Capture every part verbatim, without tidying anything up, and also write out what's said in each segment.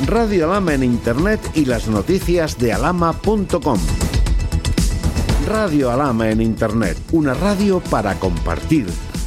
Radio Alhama en Internet y las noticias de alhama punto com. Radio Alhama en Internet, una radio para compartir.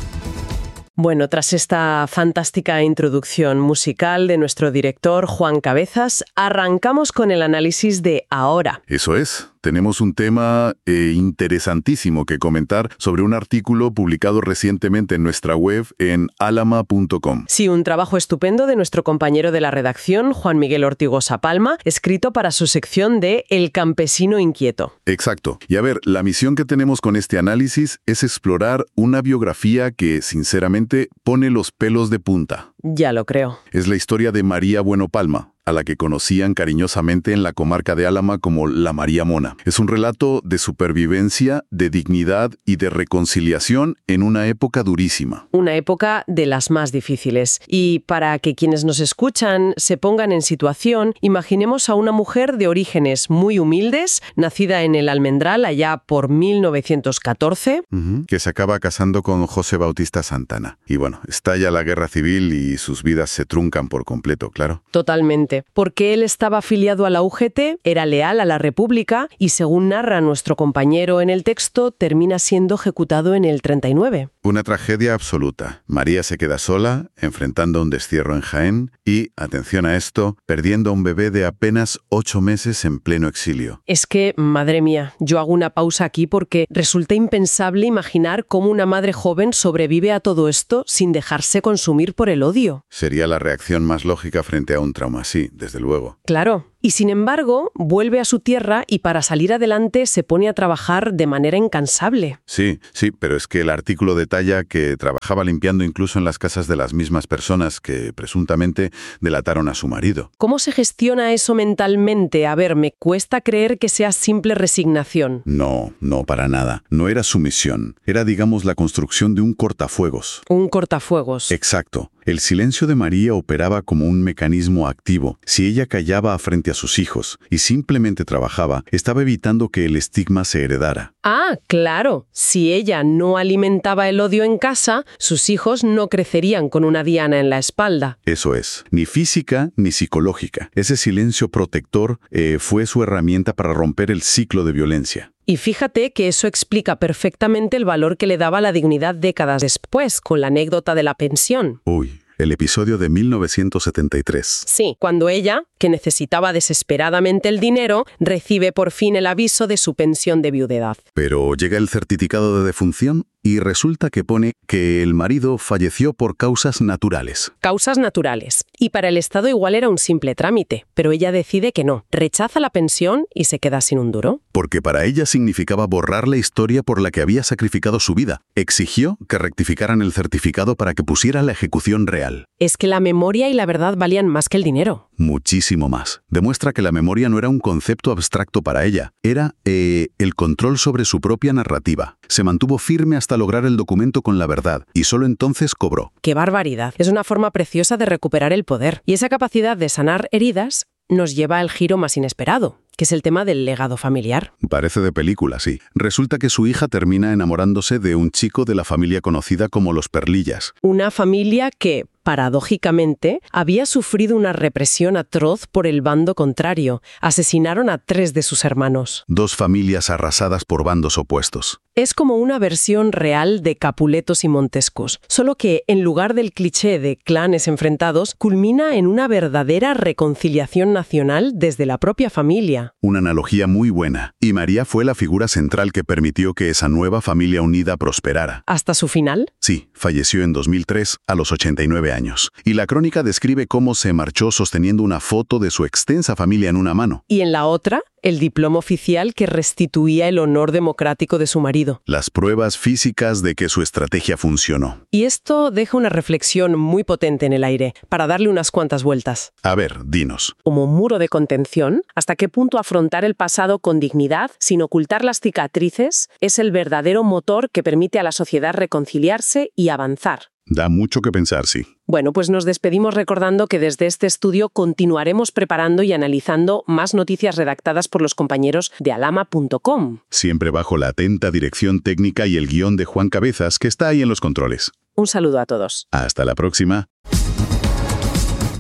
Bueno, tras esta fantástica introducción musical de nuestro director Juan Cabezas, arrancamos con el análisis de ahora. Eso es. Tenemos un tema eh, interesantísimo que comentar sobre un artículo publicado recientemente en nuestra web en alhama punto com. Sí, un trabajo estupendo de nuestro compañero de la redacción, Juan Miguel Ortigosa Palma, escrito para su sección de El campesino inquieto. Exacto. Y a ver, la misión que tenemos con este análisis es explorar una biografía que, sinceramente, pone los pelos de punta. Ya lo creo. Es la historia de María Bueno Palma, a la que conocían cariñosamente en la comarca de Álama como la María Mona. Es un relato de supervivencia, de dignidad y de reconciliación en una época durísima. Una época de las más difíciles. Y para que quienes nos escuchan se pongan en situación, imaginemos a una mujer de orígenes muy humildes, nacida en el Almendral allá por mil novecientos catorce. Uh-huh. Que se acaba casando con José Bautista Santana. Y bueno, estalla la guerra civil y sus vidas se truncan por completo, claro. Totalmente. Porque él estaba afiliado a la U G T, era leal a la República y, según narra nuestro compañero en el texto, termina siendo ejecutado en el treinta y nueve. Una tragedia absoluta. María se queda sola, enfrentando un destierro en Jaén y, atención a esto, perdiendo a un bebé de apenas ocho meses en pleno exilio. Es que, madre mía, yo hago una pausa aquí porque resulta impensable imaginar cómo una madre joven sobrevive a todo esto sin dejarse consumir por el odio. Sería la reacción más lógica frente a un trauma así. Sí, desde luego. Claro. Y sin embargo, vuelve a su tierra y para salir adelante se pone a trabajar de manera incansable. Sí, sí, pero es que el artículo detalla que trabajaba limpiando incluso en las casas de las mismas personas que presuntamente delataron a su marido. ¿Cómo se gestiona eso mentalmente? A ver, me cuesta creer que sea simple resignación. No, no, para nada. No era sumisión. Era, digamos, la construcción de un cortafuegos. Un cortafuegos. Exacto. El silencio de María operaba como un mecanismo activo. Si ella callaba frente a sus hijos y simplemente trabajaba, estaba evitando que el estigma se heredara. Ah, claro. Si ella no alimentaba el odio en casa, sus hijos no crecerían con una diana en la espalda. Eso es. Ni física ni psicológica. Ese silencio protector eh, fue su herramienta para romper el ciclo de violencia. Y fíjate que eso explica perfectamente el valor que le daba la dignidad décadas después, con la anécdota de la pensión. Uy, el episodio de mil novecientos setenta y tres. Sí, cuando ella, que necesitaba desesperadamente el dinero, recibe por fin el aviso de su pensión de viudedad. Pero llega el certificado de defunción y resulta que pone que el marido falleció por causas naturales. Causas naturales. Y para el Estado igual era un simple trámite, pero ella decide que no. Rechaza la pensión y se queda sin un duro. Porque para ella significaba borrar la historia por la que había sacrificado su vida. Exigió que rectificaran el certificado para que pusiera la ejecución real. Es que la memoria y la verdad valían más que el dinero. Muchísimo más. Demuestra que la memoria no era un concepto abstracto para ella. Era eh, el control sobre su propia narrativa. Se mantuvo firme hasta lograr el documento con la verdad, y solo entonces cobró. ¡Qué barbaridad! Es una forma preciosa de recuperar el poder. Y esa capacidad de sanar heridas nos lleva al giro más inesperado, que es el tema del legado familiar. Parece de película, sí. Resulta que su hija termina enamorándose de un chico de la familia conocida como los Perlillas. Una familia que, paradójicamente, había sufrido una represión atroz por el bando contrario. Asesinaron a tres de sus hermanos. Dos familias arrasadas por bandos opuestos. Es como una versión real de Capuletos y Montescos, solo que, en lugar del cliché de clanes enfrentados, culmina en una verdadera reconciliación nacional desde la propia familia. Una analogía muy buena. Y María fue la figura central que permitió que esa nueva familia unida prosperara. ¿Hasta su final? Sí, falleció en dos mil tres, a los ochenta y nueve años. Y la crónica describe cómo se marchó sosteniendo una foto de su extensa familia en una mano. ¿Y en la otra? El diploma oficial que restituía el honor democrático de su marido. Las pruebas físicas de que su estrategia funcionó. Y esto deja una reflexión muy potente en el aire, para darle unas cuantas vueltas. A ver, dinos. Como muro de contención, ¿hasta qué punto afrontar el pasado con dignidad, sin ocultar las cicatrices, es el verdadero motor que permite a la sociedad reconciliarse y avanzar? Da mucho que pensar, sí. Bueno, pues nos despedimos recordando que desde este estudio continuaremos preparando y analizando más noticias redactadas por los compañeros de alhama punto com. Siempre bajo la atenta dirección técnica y el guión de Juan Cabezas, que está ahí en los controles. Un saludo a todos. Hasta la próxima.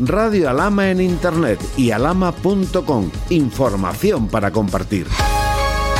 Radio Alhama en Internet y alhama punto com. Información para compartir.